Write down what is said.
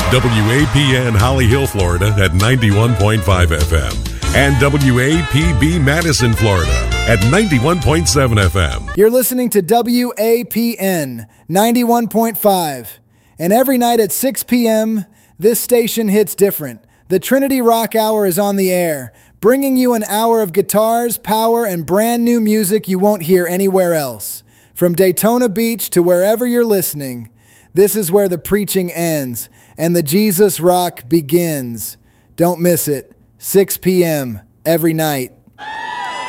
WAPN Holly Hill, Florida at 91.5 FM and WAPB Madison, Florida at 91.7 FM. You're listening to WAPN 91.5. And every night at 6 p.m., this station hits different. The Trinity Rock Hour is on the air, bringing you an hour of guitars, power, and brand new music you won't hear anywhere else. From Daytona Beach to wherever you're listening, this is where the preaching ends and the Jesus Rock begins. Don't miss it. 6 p.m. every night.